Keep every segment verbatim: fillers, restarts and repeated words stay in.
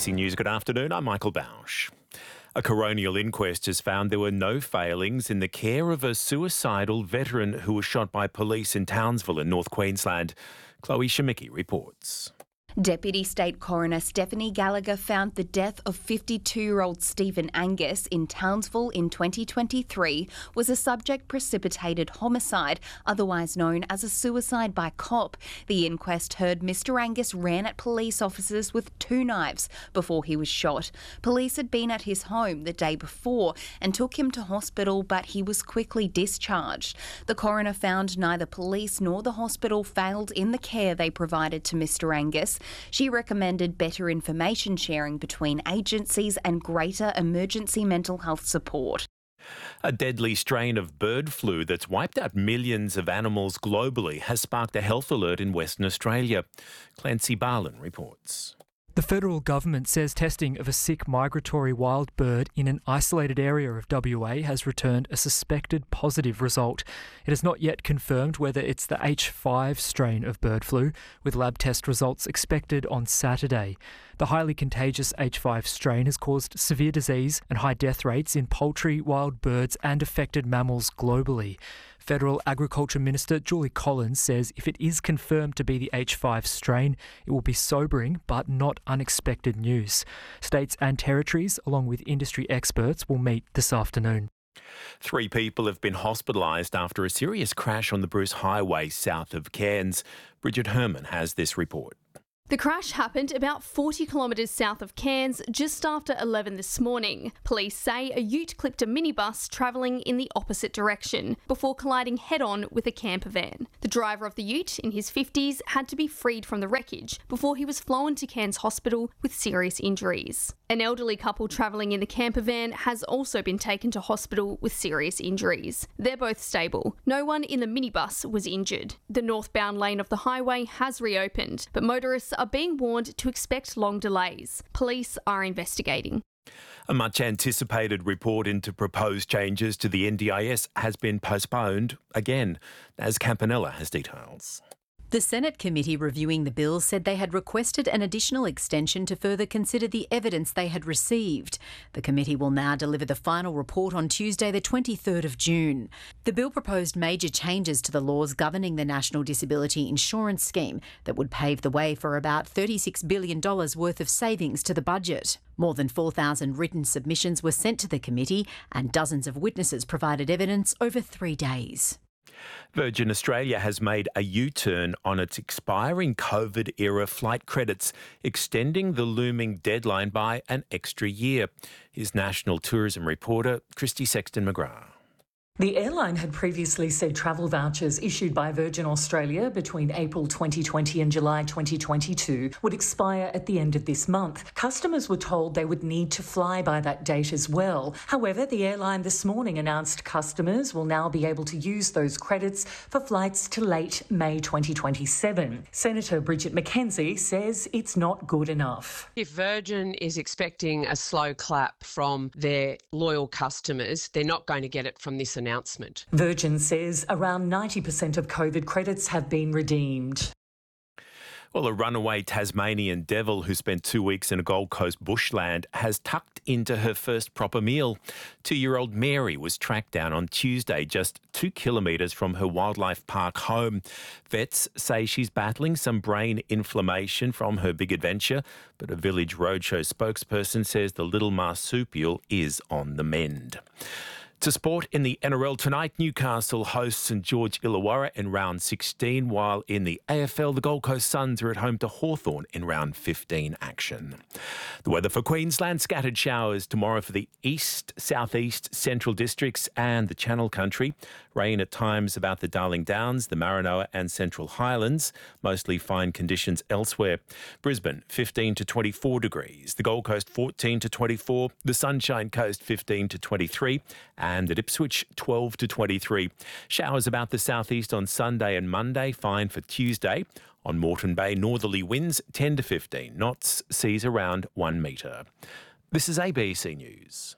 C News, good afternoon. I'm Michael Bausch. A coronial inquest has found there were no failings in the care of a suicidal veteran who was shot by police in Townsville in North Queensland. Chloe Shemicki reports. Deputy State Coroner Stephanie Gallagher found the death of fifty-two-year-old Stephen Angus in Townsville in twenty twenty-three was a subject-precipitated homicide, otherwise known as a suicide by cop. The inquest heard Mister Angus ran at police officers with two knives before he was shot. Police had been at his home the day before and took him to hospital, but he was quickly discharged. The coroner found neither police nor the hospital failed in the care they provided to Mister Angus. She recommended better information sharing between agencies and greater emergency mental health support. A deadly strain of bird flu that's wiped out millions of animals globally has sparked a health alert in Western Australia. Clancy Barlin reports. The federal government says testing of a sick migratory wild bird in an isolated area of W A has returned a suspected positive result. It has not yet confirmed whether it's the H five strain of bird flu, with lab test results expected on Saturday. The highly contagious H five strain has caused severe disease and high death rates in poultry, wild birds and affected mammals globally. Federal Agriculture Minister Julie Collins says if it is confirmed to be the H five strain, it will be sobering but not unexpected news. States and territories, along with industry experts, will meet this afternoon. Three people have been hospitalised after a serious crash on the Bruce Highway south of Cairns. Bridget Herman has this report. The crash happened about forty kilometres south of Cairns just after eleven this morning. Police say a ute clipped a minibus travelling in the opposite direction before colliding head-on with a camper van. The driver of the ute, in his fifties, had to be freed from the wreckage before he was flown to Cairns Hospital with serious injuries. An elderly couple travelling in the camper van has also been taken to hospital with serious injuries. They're both stable. No one in the minibus was injured. The northbound lane of the highway has reopened, but motorists are being warned to expect long delays. Police are investigating. A much-anticipated report into proposed changes to the N D I S has been postponed again, as Campanella has details. The Senate committee reviewing the bill said they had requested an additional extension to further consider the evidence they had received. The committee will now deliver the final report on Tuesday, the twenty-third of June. The bill proposed major changes to the laws governing the National Disability Insurance Scheme that would pave the way for about thirty-six billion dollars worth of savings to the budget. More than four thousand written submissions were sent to the committee and dozens of witnesses provided evidence over three days. Virgin Australia has made a U-turn on its expiring COVID-era flight credits, extending the looming deadline by an extra year. Here's National Tourism reporter Christy Sexton-McGrath. The airline had previously said travel vouchers issued by Virgin Australia between April twenty twenty and July twenty twenty-two would expire at the end of this month. Customers were told they would need to fly by that date as well. However, the airline this morning announced customers will now be able to use those credits for flights to late May twenty twenty-seven. Senator Bridget McKenzie says it's not good enough. If Virgin is expecting a slow clap from their loyal customers, they're not going to get it from this announcement. Virgin says around ninety percent of COVID credits have been redeemed. Well, a runaway Tasmanian devil who spent two weeks in a Gold Coast bushland has tucked into her first proper meal. Two-year-old Mary was tracked down on Tuesday, just two kilometres from her wildlife park home. Vets say she's battling some brain inflammation from her big adventure, but a Village Roadshow spokesperson says the little marsupial is on the mend. To sport in the N R L tonight, Newcastle hosts St George Illawarra in round sixteen, while in the A F L, the Gold Coast Suns are at home to Hawthorn in round fifteen action. The weather for Queensland: scattered showers tomorrow for the east, southeast, central districts and the Channel Country. Rain at times about the Darling Downs, the Maranoa and Central Highlands. Mostly fine conditions elsewhere. Brisbane, fifteen to twenty-four degrees. The Gold Coast, fourteen to twenty-four. The Sunshine Coast, fifteen to twenty-three. And at Ipswich, twelve to twenty-three. Showers about the southeast on Sunday and Monday, fine for Tuesday. On Moreton Bay, northerly winds ten to fifteen knots, seas around one metre. This is A B C News.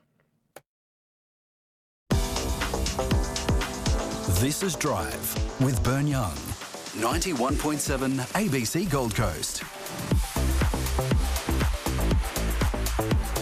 This is Drive with Bern Young, ninety-one point seven A B C Gold Coast.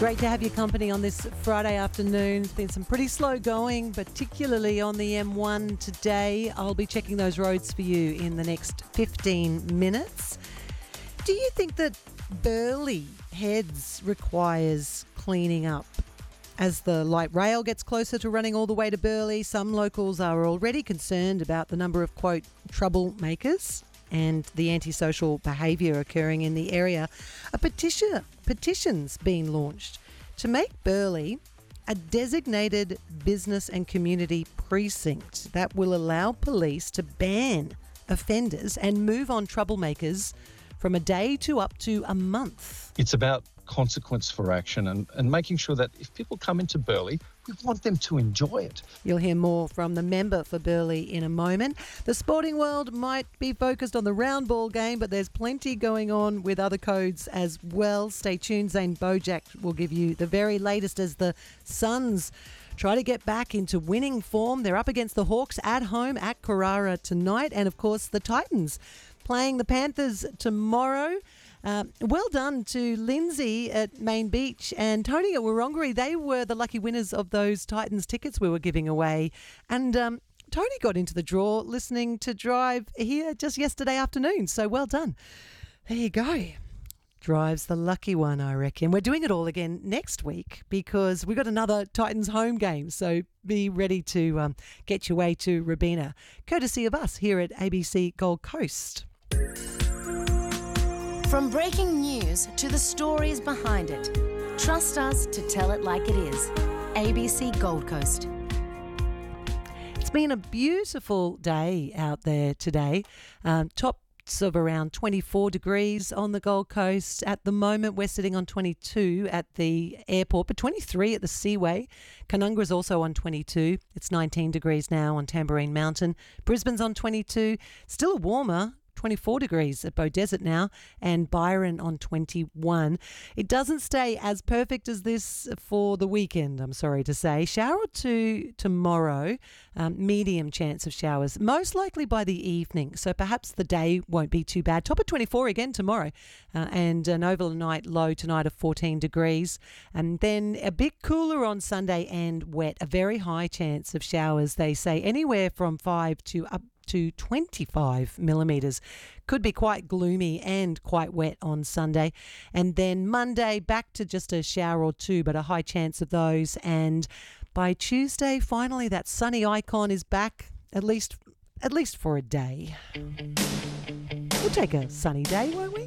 Great to have your company on this Friday afternoon. It's been some pretty slow going, particularly on the M one today. I'll be checking those roads for you in the next fifteen minutes. Do you think that Burleigh Heads requires cleaning up? As the light rail gets closer to running all the way to Burleigh, some locals are already concerned about the number of, quote, troublemakers and the antisocial behaviour occurring in the area. A petition, petition's been launched to make Burleigh a designated business and community precinct that will allow police to ban offenders and move on troublemakers from a day to up to a month. It's about consequence for action and, and making sure that if people come into Burleigh, we want them to enjoy it. You'll hear more from the member for Burleigh in a moment. The sporting world might be focused on the round ball game, but there's plenty going on with other codes as well. Stay tuned. Zane Bojack will give you the very latest as the Suns try to get back into winning form. They're up against the Hawks at home at Carrara tonight, and of course the Titans playing the Panthers tomorrow. Uh, well done to Lindsay at Main Beach and Tony at Wurrunggeri. They were the lucky winners of those Titans tickets we were giving away. And um, Tony got into the draw listening to Drive here just yesterday afternoon. So well done. There you go. Drive's the lucky one, I reckon. We're doing it all again next week because we've got another Titans home game. So be ready to um, get your way to Robina, courtesy of us here at A B C Gold Coast. From breaking news to the stories behind it, trust us to tell it like it is. A B C Gold Coast. It's been a beautiful day out there today. Um, tops of around twenty-four degrees on the Gold Coast. At the moment, we're sitting on twenty-two at the airport, but twenty-three at the Seaway. Canungra is also on twenty-two. It's nineteen degrees now on Tamborine Mountain. Brisbane's on twenty-two. Still warmer. twenty-four degrees at Beaudesert now, and Byron on twenty-one. It doesn't stay as perfect as this for the weekend, I'm sorry to say. Shower or two tomorrow, um, medium chance of showers, most likely by the evening, so perhaps the day won't be too bad. Top of twenty-four again tomorrow, uh, and an overnight low tonight of fourteen degrees, and then a bit cooler on Sunday and wet, a very high chance of showers, they say, anywhere from five to up to twenty-five millimetres. Could be quite gloomy and quite wet on Sunday. And then Monday, back to just a shower or two, but a high chance of those. And by Tuesday, finally, that sunny icon is back, at least, at least for a day. We'll take a sunny day, won't we?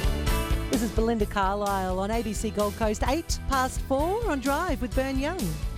This is Belinda Carlisle on A B C Gold Coast, eight past four on Drive with Bern Young.